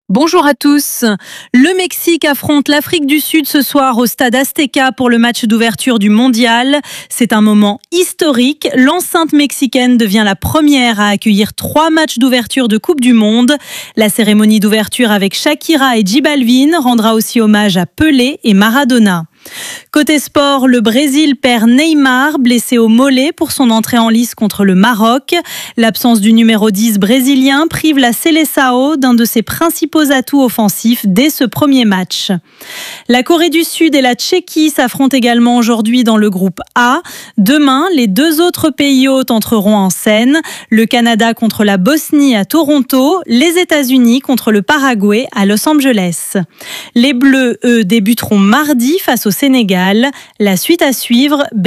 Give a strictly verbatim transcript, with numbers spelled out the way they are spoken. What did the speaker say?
Bonjour à tous. Le Mexique affronte l'Afrique du Sud ce soir au stade Azteca pour le match d'ouverture du mondial. C'est un moment historique. L'enceinte mexicaine devient la première à accueillir trois matchs d'ouverture de Coupe du Monde. La cérémonie d'ouverture avec Shakira et J Balvin rendra aussi hommage à Pelé et Maradona. Côté sport, le Brésil perd Neymar, blessé au mollet pour son entrée en lice contre le Maroc. L'absence du numéro dix brésilien prive la Seleção d'un de ses principaux atouts offensifs dès ce premier match. La Corée du Sud et la Tchéquie s'affrontent également aujourd'hui dans le groupe A. Demain, les deux autres pays hôtes entreront en scène. Le Canada contre la Bosnie à Toronto, les États-Unis contre le Paraguay à Los Angeles. Les Bleus, eux, débuteront mardi face au Sénégal. La suite à suivre.